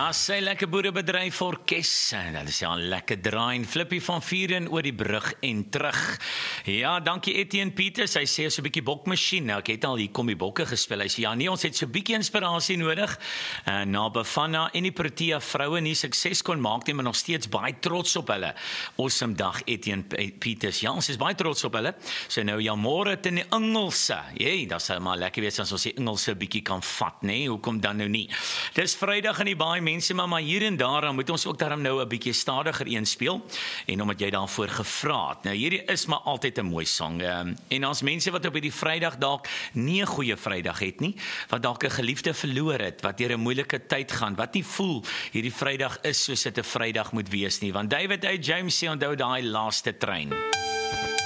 Sy lekker boerebedryf orkes, en dat is ja lekker draai en flippie van Vieren oor die brug en terug. Ja, dankie Etienne Pieters, hy sê so 'n bietjie bokmasjien, nou ek het al hier kom die bokke gespeel, hy sê ja nee, ons het so 'n bietjie inspirasie nodig, na Bafana en die Protea vroue nie sukses kon maak nie, maar nog steeds baie trots op hulle. Awesome dag Etienne Pieters, ja ons is baie trots op hulle, so nou ja môre in die Engelse, dat sal maar lekker wees as ons die Engelse bietjie kan vat, nee, hoekom dan nou nie. Dis Vrydag in die baie mense, maar hier en daar dan moet ons ook daarom nou 'n bietjie stadiger een speel, en omdat jy daarvoor gevra het. Nou hierdie is maar altyd 'n mooi sang, en ons mense wat op hierdie Vrydag dalk nie 'n goeie Vrydag het nie, wat dalk 'n geliefde verloor het, wat deur 'n moeilike tyd gaan, wat nie voel hierdie Vrydag is soos dit 'n Vrydag moet wees nie, want David A. James sê onthou daai laaste trein.